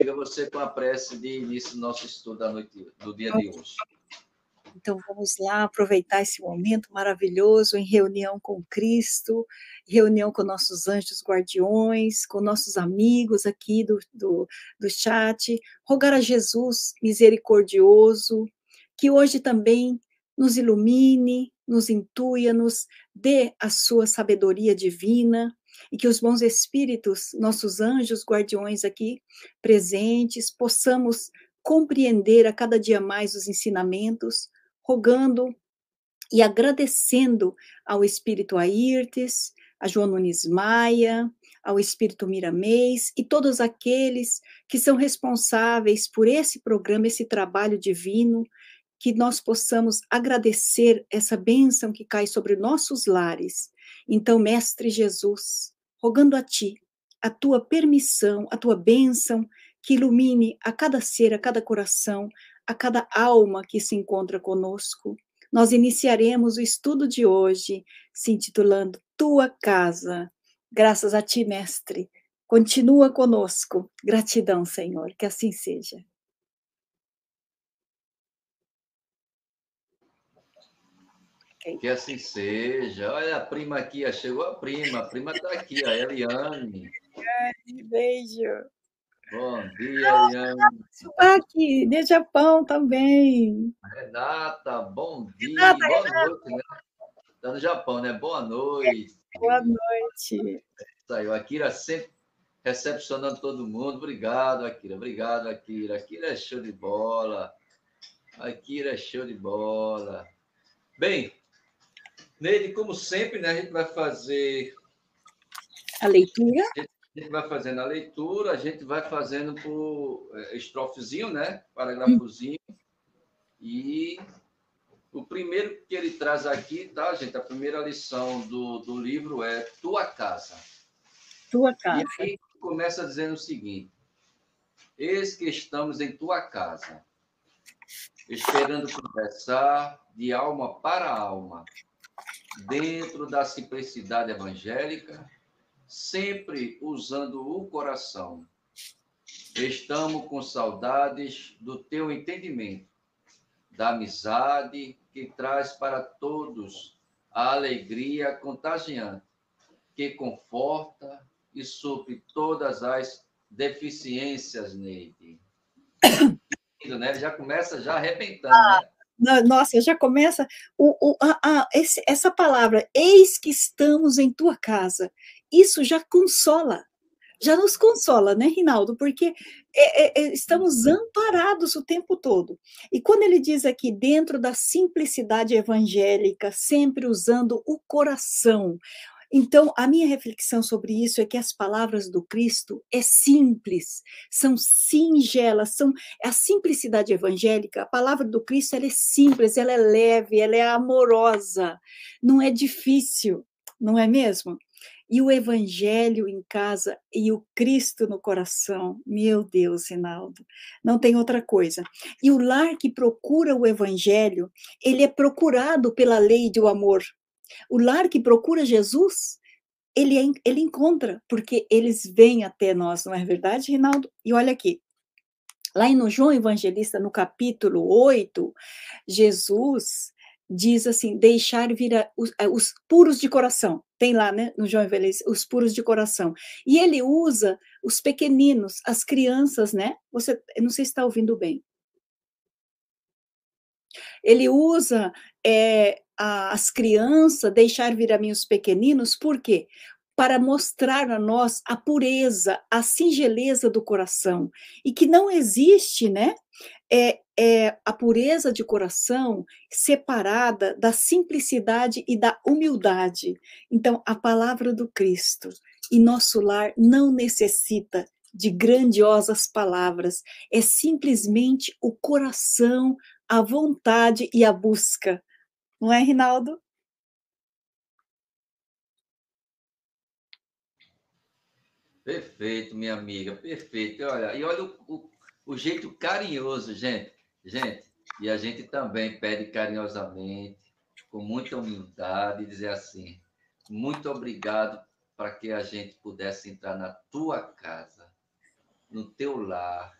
Fica você com a prece de início do nosso estudo da noite, do dia de hoje. Então, vamos lá aproveitar esse momento maravilhoso em reunião com Cristo, reunião com nossos anjos guardiões, com nossos amigos aqui do chat, rogar a Jesus misericordioso, que hoje também nos ilumine, nos intuia, nos dê a sua sabedoria divina, e que os bons espíritos, nossos anjos guardiões aqui presentes, possamos compreender a cada dia mais os ensinamentos, rogando e agradecendo ao Espírito Airtes, a João Nunes Maia, ao Espírito Miramês e todos aqueles que são responsáveis por esse programa, esse trabalho divino, que nós possamos agradecer essa bênção que cai sobre nossos lares. Então, Mestre Jesus, rogando a Ti, a Tua permissão, a Tua bênção, que ilumine a cada ser, a cada coração, a cada alma que se encontra conosco. Nós iniciaremos o estudo de hoje se intitulando Tua Casa. Graças a Ti, Mestre. Continua conosco. Gratidão, Senhor, que assim seja. Que assim seja. Olha a prima aqui, chegou a prima está aqui, a Eliane. Beijo. Bom dia, Eliane. Aqui, de Japão também. Renata, bom dia. Boa noite, né? Está no Japão, né? Boa noite. Boa noite. Saiu. Akira sempre recepcionando todo mundo. Obrigado, Akira. Obrigado, Akira. Akira é show de bola. Akira é show de bola. Bem, Neide, como sempre, né, a gente vai fazer a leitura. A gente vai fazendo a leitura, a gente vai fazendo por estrofezinho, né? Parágrafozinho. E o primeiro que ele traz aqui, tá, gente? A primeira lição do livro é Tua Casa. Tua Casa. E aí começa dizendo o seguinte: eis que estamos em tua casa, esperando conversar de alma para alma, dentro da simplicidade evangélica, sempre usando o coração. Estamos com saudades do teu entendimento, da amizade que traz para todos a alegria contagiante, que conforta e supre todas as deficiências, Neide. Né? Já começa já arrebentando, né? Nossa, já começa essa palavra, eis que estamos em tua casa. Isso já consola, já nos consola, né, Rinaldo? Porque estamos amparados o tempo todo. E quando ele diz aqui, dentro da simplicidade evangélica, sempre usando o coração. Então, a minha reflexão sobre isso é que as palavras do Cristo é simples, são singelas, são a simplicidade evangélica. A palavra do Cristo ela é simples, ela é leve, ela é amorosa, não é difícil, não é mesmo? E o evangelho em casa e o Cristo no coração, meu Deus, Rinaldo, não tem outra coisa. E o lar que procura o evangelho, ele é procurado pela lei do amor. O lar que procura Jesus, ele encontra, porque eles vêm até nós, não é verdade, Rinaldo? E olha aqui, lá no João Evangelista, no capítulo 8, Jesus diz assim, deixar vir os puros de coração. Tem lá, né, no João Evangelista, os puros de coração. E ele usa os pequeninos, as crianças, né? Eu não sei se está ouvindo bem. Ele usa as crianças, deixar vir a mim os pequeninos, por quê? Para mostrar a nós a pureza, a singeleza do coração, e que não existe, né, a pureza de coração separada da simplicidade e da humildade. Então, a palavra do Cristo em nosso lar não necessita de grandiosas palavras, é simplesmente o coração, a vontade e a busca. Não é, Rinaldo? Perfeito, minha amiga, perfeito. E olha o jeito carinhoso, gente. Gente, e a gente também pede carinhosamente, com muita humildade, dizer assim: muito obrigado para que a gente pudesse entrar na tua casa. no teu lar.